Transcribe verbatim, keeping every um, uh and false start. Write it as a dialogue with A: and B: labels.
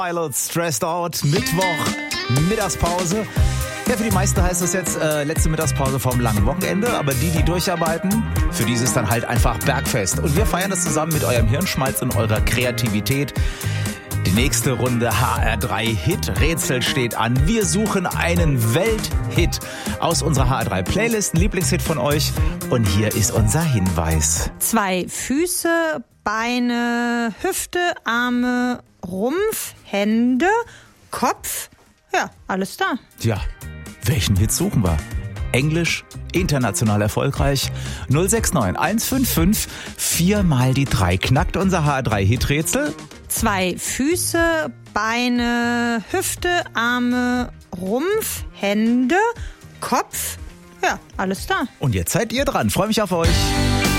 A: Pilot Stressed Out, Mittwoch, Mittagspause. Ja, für die meisten heißt das jetzt äh, letzte Mittagspause vom langen Wochenende, aber die, die durcharbeiten, für die ist es dann halt einfach Bergfest. Und wir feiern das zusammen mit eurem Hirnschmalz und eurer Kreativität. Die nächste Runde H R drei Hit Rätsel steht an. Wir suchen einen Welthit aus unserer H R drei Playlist, ein Lieblingshit von euch. Und hier ist unser Hinweis.
B: Zwei Füße, Beine, Hüfte, Arme, Rumpf, Hände, Kopf. Ja, alles da.
A: Tja, welchen Hit suchen wir? Englisch, international erfolgreich. null sechs neun eins fünf fünf vier mal die drei. Knackt unser H R drei Hit Rätsel?
B: Zwei Füße, Beine, Hüfte, Arme, Rumpf, Hände, Kopf. Ja, alles da.
A: Und jetzt seid ihr dran. Freue mich auf euch.